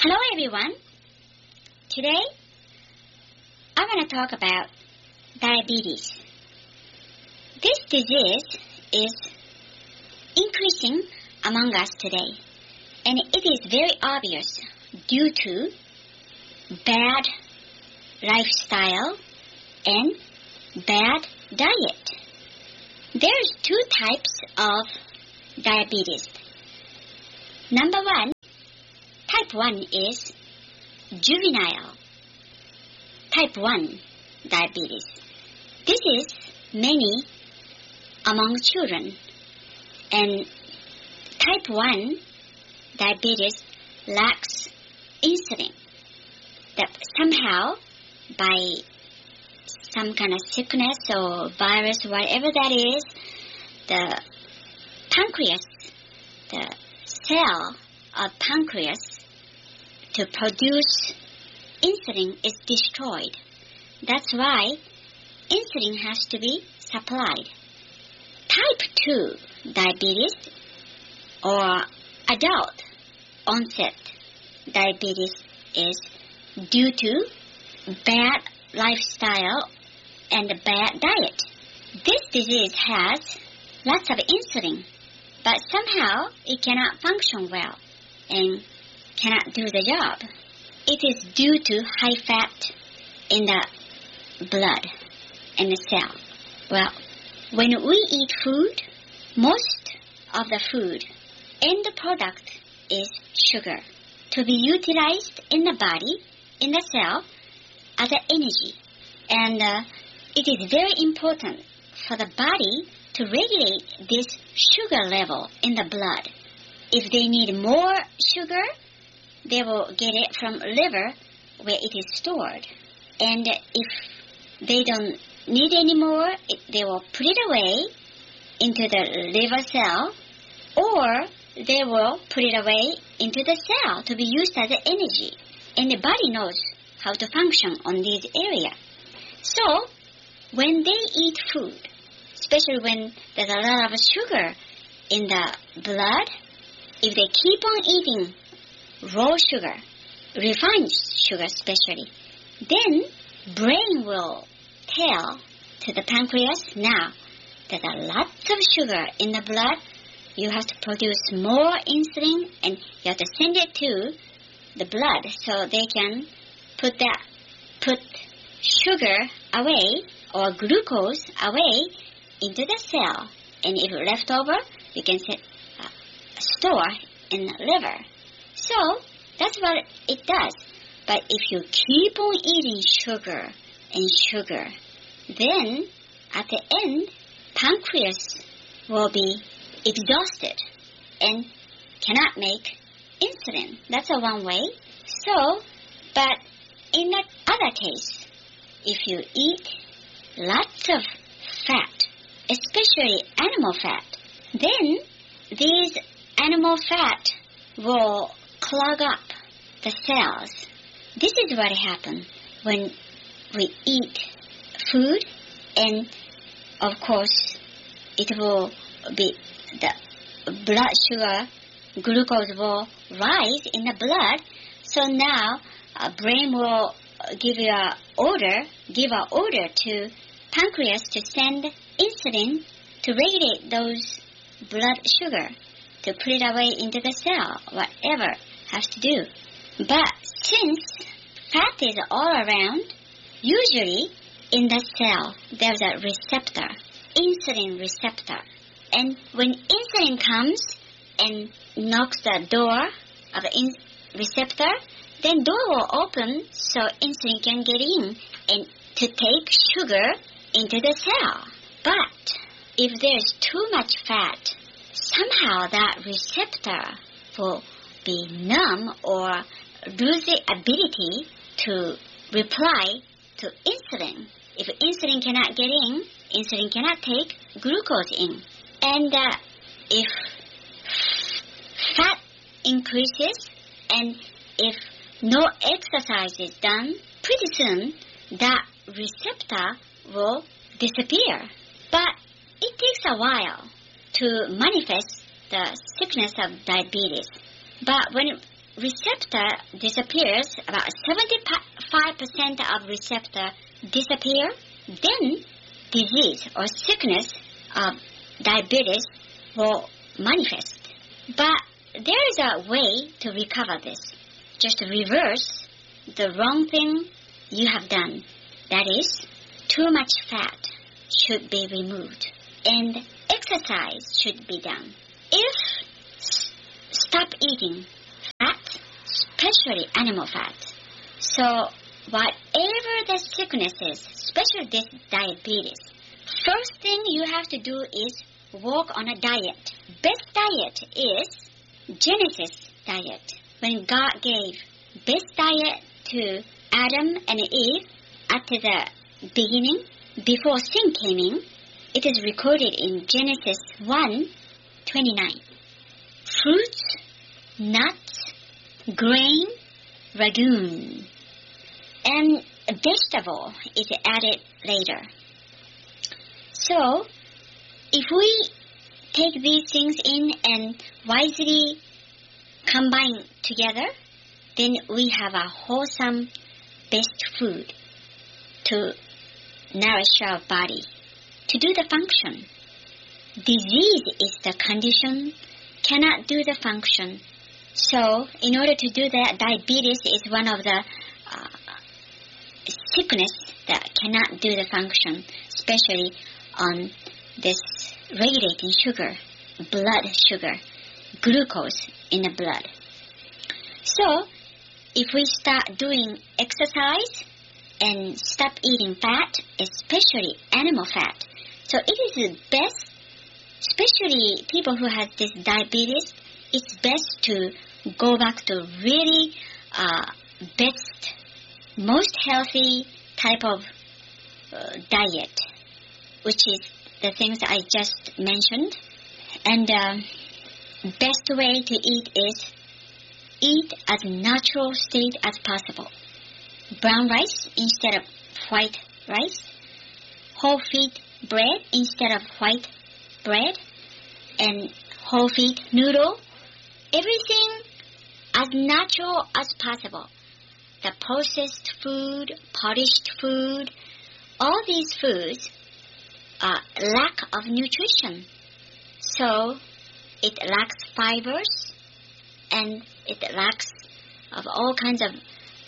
Hello everyone. Today I want to talk about diabetes. This disease is increasing among us today, and it is very obvious due to bad lifestyle and bad diet. There's two types of diabetes. Number one, Type 1 is juvenile type 1 diabetes. This is many among children, and type 1 diabetes lacks insulin. That somehow by some kind of sickness or virus, whatever that is, the pancreas, the cell of pancreas to produce insulin is destroyed. That's why insulin has to be supplied. Type 2 diabetes or adult onset diabetes is due to bad lifestyle and bad diet. This disease has lots of insulin, but somehow it cannot function well and cannot do the job. It is due to high fat in the blood and the cell. Well, when we eat food, most of the food and the product is sugar to be utilized in the body, in the cell, as energy. And it is very important for the body to regulate this sugar level in the blood. If they need more sugar, they will get it from liver where it is stored. And if they don't need any more, they will put it away into the liver cell, or they will put it away into the cell to be used as energy. And the body knows how to function on this area. So, when they eat food, especially when there's a lot of sugar in the blood, if they keep on eating raw sugar, refined sugar especially, then brain will tell to the pancreas, now there's a lot of sugar in the blood, you have to produce more insulin and you have to send it to the blood so they can put sugar away or glucose away into the cell. And if left over, you can store in the liver. So, that's what it does. But if you keep on eating sugar and sugar, then at the end, pancreas will be exhausted and cannot make insulin. That's one way. So, but in the other case, if you eat lots of fat, especially animal fat, then these animal fat will clog up the cells. This is what happens when we eat food, and of course it will be the blood sugar, glucose will rise in the blood. So now brain will give an order to pancreas to send insulin to regulate those blood sugar, to put it away into the cell, whatever has to do. But since fat is all around, usually in the cell there's a receptor, insulin receptor. And when insulin comes and knocks the door of the receptor, then door will open so insulin can get in and to take sugar into the cell. But if there's too much fat, somehow that receptor will be numb or lose the ability to reply to insulin. If insulin cannot get in, insulin cannot take glucose in. And if fat increases and if no exercise is done, pretty soon that receptor will disappear. But it takes a while to manifest the sickness of diabetes. But when receptor disappears, about 75% of receptor disappear, then disease or sickness of diabetes will manifest. But there is a way to recover this. Just reverse the wrong thing you have done. That is, too much fat should be removed and exercise should be done. If stop eating fat, especially animal fat, so whatever the sickness is, especially this diabetes, first thing you have to do is work on a diet. Best diet is Genesis diet. When God gave best diet to Adam and Eve at the beginning, before sin came in, it is recorded in Genesis 1:29. Fruits, nuts, grain, legume, and vegetable is added later. So, if we take these things in and wisely combine together, then we have a wholesome best food to nourish our body, to do the function. Disease is the condition, cannot do the function. So, in order to do that, diabetes is one of the sickness that cannot do the function, especially on this regulating sugar, blood sugar, glucose in the blood. So, if we start doing exercise and stop eating fat, especially animal fat, so it is best, especially people who have this diabetes, it's best to go back to really best, most healthy type of diet, which is the things I just mentioned. And best way to eat is eat as natural state as possible. Brown rice instead of white rice, whole wheat bread instead of white bread, and whole wheat noodle, everything as natural as possible. The processed food, polished food, all these foods lack of nutrition. So it lacks fibers and it lacks of all kinds of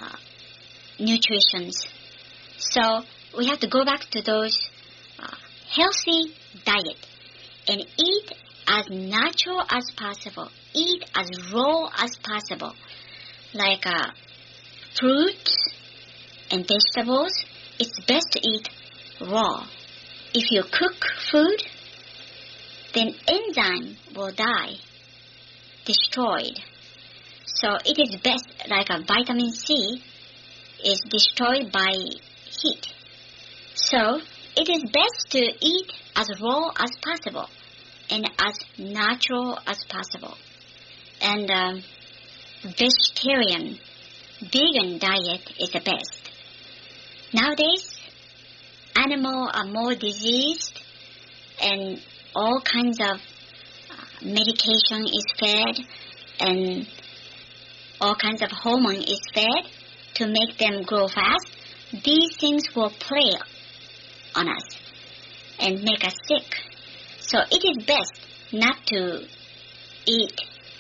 nutritions. So we have to go back to those healthy diet and eat as natural as possible. Eat as raw as possible. Like fruits and vegetables, it's best to eat raw. If you cook food, then enzyme will die, destroyed. So it is best, like a vitamin C is destroyed by heat. So it is best to eat as raw as possible and as natural as possible. And vegetarian, vegan diet is the best. Nowadays, animals are more diseased and all kinds of medication is fed and all kinds of hormone is fed to make them grow fast. These things will play on us and make us sick. So it is best not to eat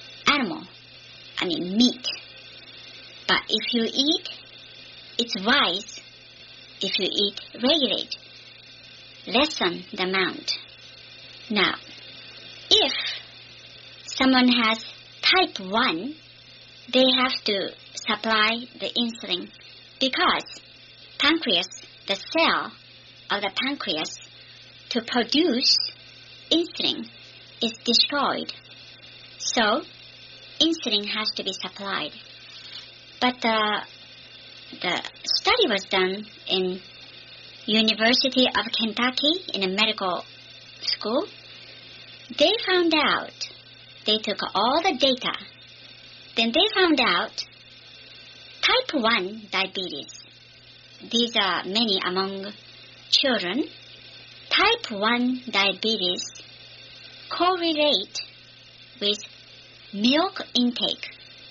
meat. But if you eat, it's wise if you eat regulate, lessen the amount. Now, if someone has type 1, they have to supply the insulin because pancreas, the cell of the pancreas to produce insulin is destroyed. So, insulin has to be supplied. But the study was done in University of Kentucky in a medical school. They found out, they took all the data, then they found out type 1 diabetes. These are many among children. Type 1 diabetes correlate with milk intake.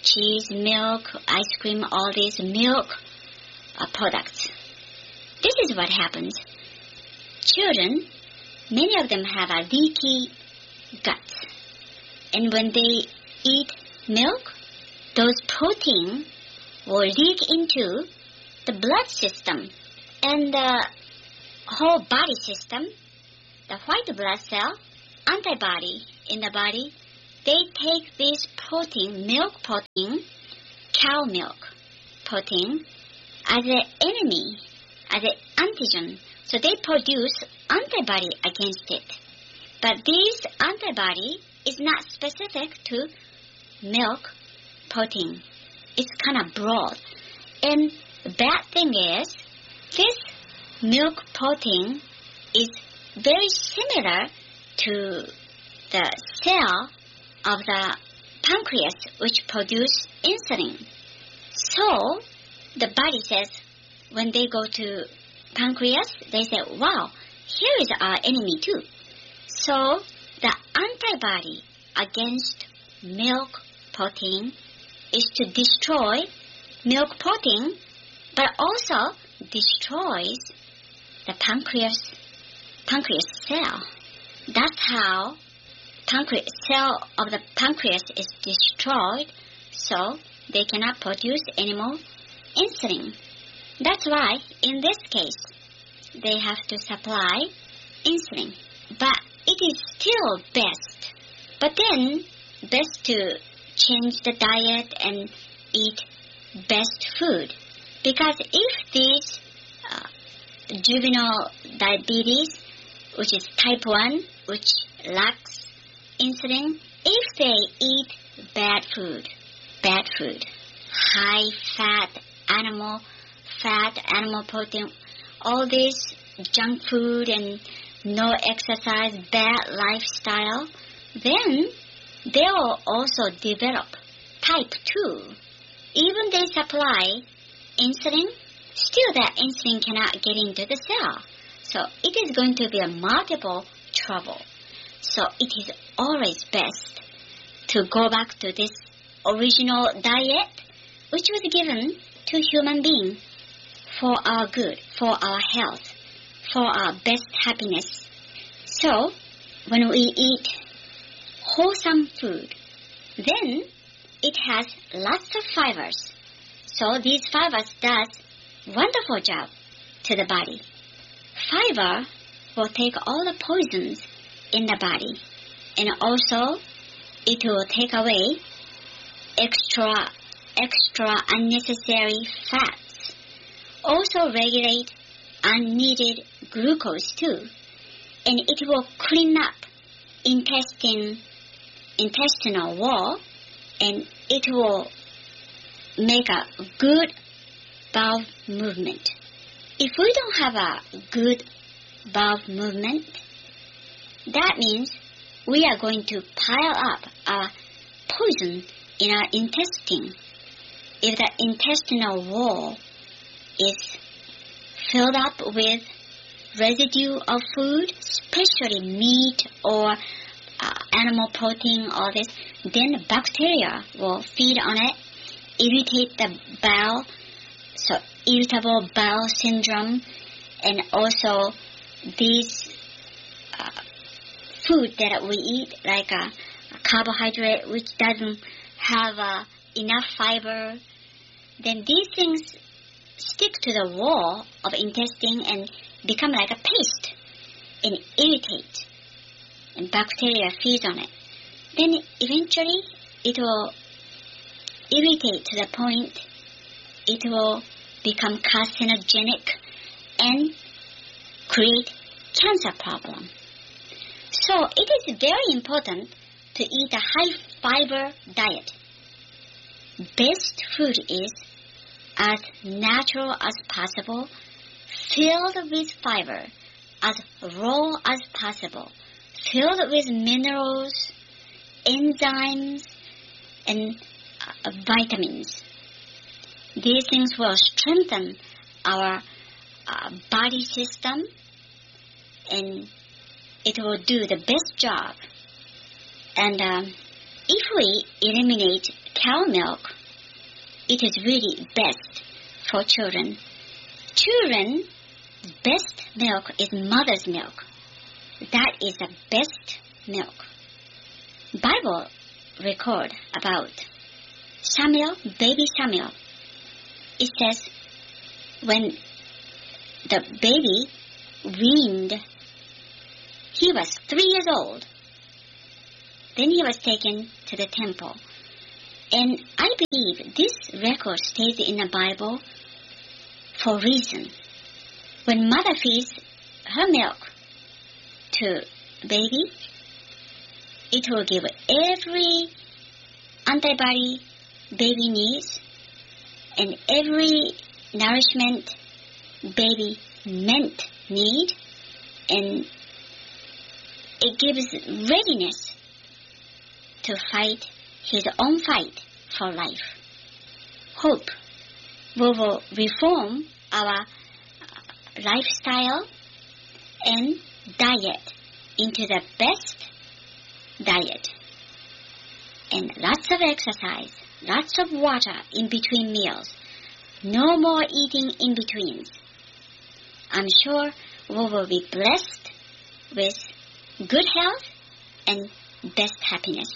cheese, milk, ice cream, all these milk products. This is what happens. Children, many of them have a leaky guts. And when they eat milk, those proteins will leak into the blood system. And the whole body system, the white blood cell, antibody in the body, they take this protein, milk protein, cow milk protein, as an enemy, as an antigen. So they produce antibody against it. But this antibody is not specific to milk protein. It's kind of broad. And the bad thing is, this milk protein is very similar to the cell of the pancreas, which produce insulin. So the body says, when they go to pancreas, they say, wow, here is our enemy too. So the antibody against milk protein is to destroy milk protein, but also destroys the pancreas cell. That's how cell of the pancreas is destroyed, so they cannot produce any more insulin. That's why, in this case, they have to supply insulin. But it is still best. But then, best to change the diet and eat best food. Because if this juvenile diabetes, which is type 1, which lacks insulin, if they eat bad food, high animal protein, all this junk food and no exercise, bad lifestyle, then they will also develop type 2. Even they supply insulin, still that insulin cannot get into the cell. So it is going to be a multiple trouble. So it is always best to go back to this original diet, which was given to human beings for our good, for our health, for our best happiness. So when we eat wholesome food, then it has lots of fibers. So these fibers does wonderful job to the body. Fiber will take all the poisons in the body, and also it will take away extra unnecessary fats. Also regulate unneeded glucose too, and it will clean up intestinal wall, and it will make a good bowel movement. If we don't have a good bowel movement, that means we are going to pile up our poison in our intestine. If the intestinal wall is filled up with residue of food, especially meat or animal protein, all this, then bacteria will feed on it, irritate the bowel, so irritable bowel syndrome, and also these food that we eat, like a carbohydrate which doesn't have enough fiber, then these things stick to the wall of intestine and become like a paste and irritate, and bacteria feeds on it. Then eventually it will irritate to the point it will become carcinogenic and create cancer problem. So it is very important to eat a high fiber diet. Best food is as natural as possible, filled with fiber, as raw as possible, filled with minerals, enzymes, and vitamins. These things will strengthen our body system, and it will do the best job. And if we eliminate cow milk it is really best for children. Children's best milk is mother's milk. That is the best milk. Bible record about Samuel, baby Samuel. It says when the baby weaned, he was 3 years old. Then he was taken to the temple. And I believe this record stays in the Bible for a reason. When mother feeds her milk to baby, it will give every antibody baby needs and every nourishment baby meant need, and it gives readiness to fight his own fight for life. Hope we will reform our lifestyle and diet into the best diet. And lots of exercise, lots of water in between meals. No more eating in betweens. I'm sure we will be blessed with good health and best happiness.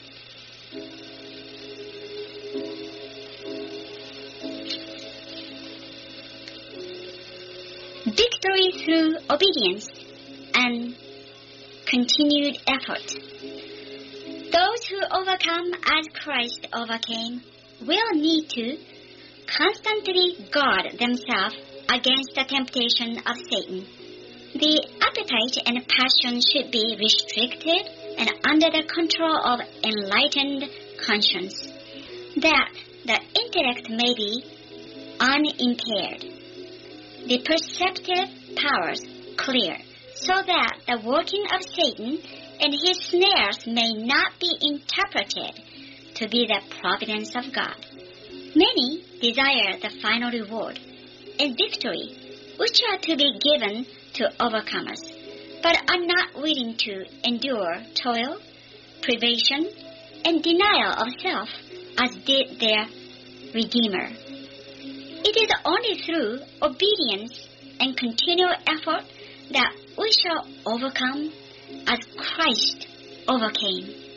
Victory through obedience and continued effort. Those who overcome as Christ overcame will need to constantly guard themselves against the temptation of Satan. The appetite and passion should be restricted and under the control of enlightened conscience, that the intellect may be unimpaired, the perceptive powers clear, so that the working of Satan and his snares may not be interpreted to be the providence of God. Many desire the final reward and victory, which are to be given to overcomers, but are not willing to endure toil, privation, and denial of self as did their Redeemer. It is only through obedience and continual effort that we shall overcome as Christ overcame.